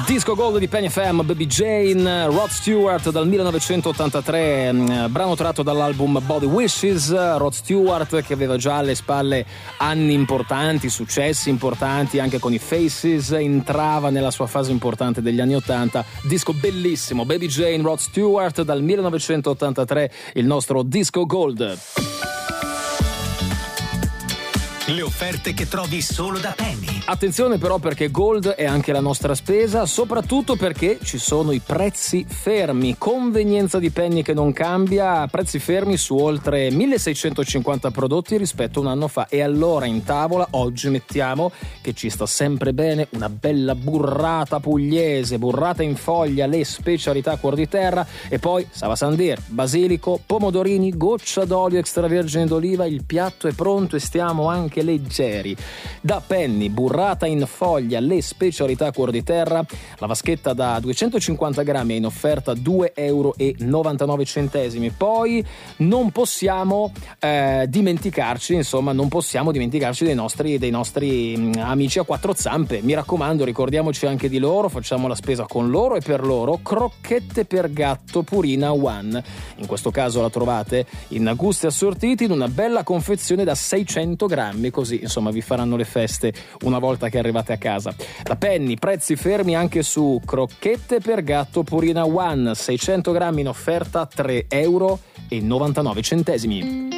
Disco Gold di Penny FM, Baby Jane, Rod Stewart dal 1983, brano tratto dall'album Body Wishes. Rod Stewart che aveva già alle spalle anni importanti, successi importanti anche con i Faces, entrava nella sua fase importante degli anni 80. Disco bellissimo, Baby Jane, Rod Stewart dal 1983, il nostro Disco Gold. Le offerte che trovi solo da Penny. Attenzione però, perché Gold è anche la nostra spesa, soprattutto perché ci sono i prezzi fermi. Convenienza di Penny che non cambia, prezzi fermi su oltre 1650 prodotti rispetto a un anno fa. E allora in tavola oggi mettiamo, che ci sta sempre bene, una bella burrata pugliese, burrata in foglia, le specialità cuor di terra, e poi savasandir, basilico, pomodorini, goccia d'olio extravergine d'oliva. Il piatto è pronto e stiamo anche leggeri. Da Penny, burrata in foglia, le specialità cuor di terra, la vaschetta da 250 grammi è in offerta €2,99. Poi non possiamo dimenticarci dei nostri amici a quattro zampe. Mi raccomando, ricordiamoci anche di loro, facciamo la spesa con loro e per loro. Crocchette per gatto Purina One, in questo caso la trovate in gusti assortiti in una bella confezione da 600 grammi, così insomma vi faranno le feste una volta che arrivate a casa. Da Penny, prezzi fermi anche su crocchette per gatto Purina One, 600 grammi in offerta, €3,99.